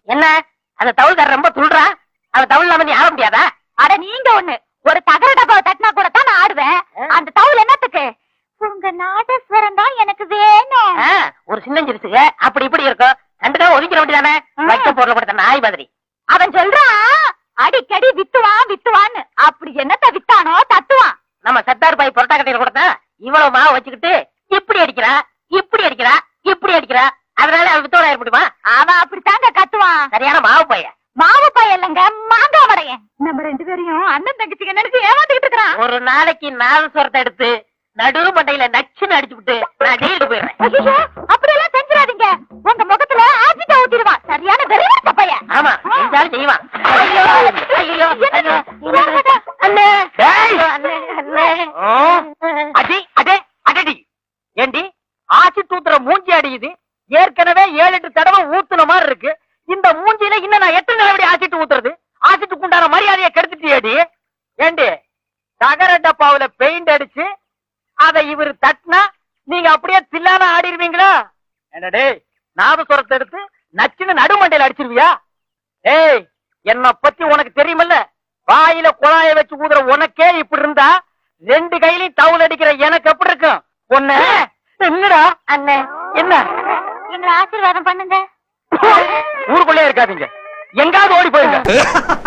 என்ன அந்த தவுள்கார ரொம்ப துள்றா? அவன் தவுள் இல்லாம நீ ஆட முடியாதா? அட நீங்க ஒண்ணு, ஒரு தகர டப்பாவை தட்டினா கூட தான் நான் ஆடுவேன். அந்த தவுள் என்னத்துக்கு? உங்க நாதஸ்வரம் தான் எனக்கு வேணும். ஒரு சின்னஞ்சிருச்சுங்க அப்படி இப்படி இருக்கும். ரெண்டு நாள் ஒதுக்கிற வேண்டியதானே? வைக்க பொருள் கொடுத்த நாய் மாதிரி. அவன் சொல்றான் அடிக்கடி வித்துவான் வித்துவான்னு. அப்படி என்னத்த வித்தானோ தத்துவான். நம்ம சத்தார் பாய் புரட்டா கட்டையில கொடுத்தா இவ்வளவு மாவு வச்சுக்கிட்டு இப்படி அடிக்கிறா இப்படி அடிக்கிறா இப்படி அடிக்கிறா. அதனால அவன் வித்தோட ஏற்படுமா? அவன் அப்படித்தாங்க கத்துவான். சரியான மாவு பைய. மாவு பைய இல்லங்க, மாங்கா வரையன். நம்ம ரெண்டு பேரையும் அண்ணன் தங்கச்சிங்க நினைச்சு ஏமாத்திட்டு இருக்கிறான். ஒரு நாளைக்கு நாதஸ்வரத்தை எடுத்து நடு மண்டையில நச்சுன்னு அடிச்சு விட்டு நான் ஜெயிலுக்கு போயிடுறேன். அப்படியெல்லாம் செஞ்சிடாதீங்க. உங்க முகத்துல ஆசிட்ட ஊத்திடுவான். சரியான வெறிவட்ட பையன். ஆமா, செஞ்சாலும் செய்வான். ஐயோ, ஐயோ, அண்ணே, அண்ணே, அண்ணே. அடி அடே அடடி. ஏண்டி ஆசி தூத்துற மூஞ்சி அடியுது? ஏற்கனவே 7-8 தடவை ஊத்துன மாதிரி இருக்கு. இந்த மூஞ்சியில இன்னும் நான் எத்தனை நிலவடி ஆசிட்டு ஊத்துறது? ஆசிட்டுக்கு உண்டான மரியாதையை கெடுத்துட்டியேடி. ஏண்டி தகர டப்பாவுல பெயிண்ட் அடிச்சு அதை இவரு தட்டினா நீங்க அப்படியே தில்லான ஆடிடுவீங்களா? என்னடே நாதஸ்வரத்தை எடுத்து நச்சுன்னு நடுமண்டையில அடிச்சிருவியா? ஏய், என்ன பத்தி உனக்கு தெரியுமல்ல? வாயில குழாய வச்சு ஊதுற உனக்கே இப்படி இருந்தா 2 கையிலையும் தவுல் அடிக்கிற எனக்கு எப்படி இருக்கும்? ஒண்ணு என்னடா அண்ணே, என்ன எங்களை ஆசீர்வாதம் பண்ணுங்க. ஊருக்குள்ளே இருக்காதீங்க, எங்காவது ஓடி போயிருங்க.